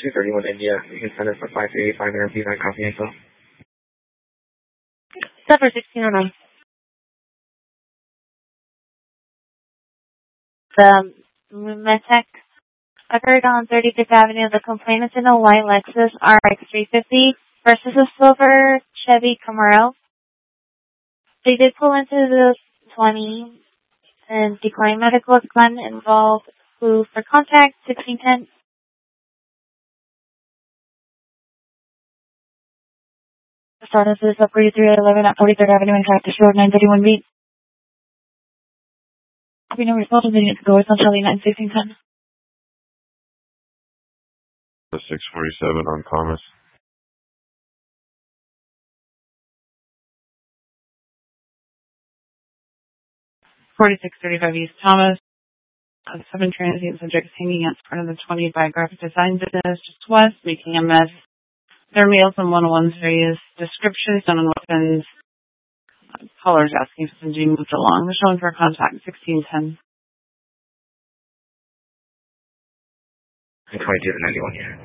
231 India. You can send it for 585 interview and copy info. Set for 1609. The Metec occurred on 35th Avenue. The complainant in a white Lexus RX 350 versus a silver Chevy Camaro. They did pull into the 20 and declined medical exam involved who for contact 1610. The status is up 4311 at 43rd Avenue and Cactus Road 931B. We know result of the unit to go on Charlie 91610. The 647 on Thomas. $46.35 East Thomas. 7 transient subjects hanging out front of the 20 by graphic design business just west, making a mess. Their meals and 101's various descriptions done on weapons. Callers asking if it's being moved along. They're showing for contact 1610. 22 to 91 here.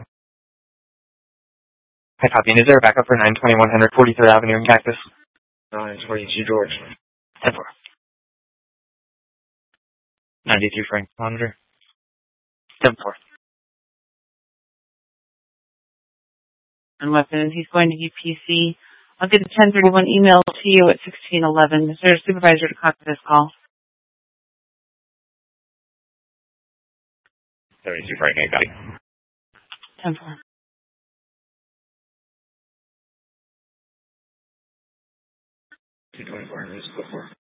Hi, copy. Is there a backup for 92100 43rd Avenue in Cactus? 922 George. 10-4. 93 Frank. Monitor. 10-4. And weapons, he's going to UPC. I'll get a 1031 email to you at 1611. Is there a supervisor to copy this call? 32 Frank, I got it. 10-4. 224,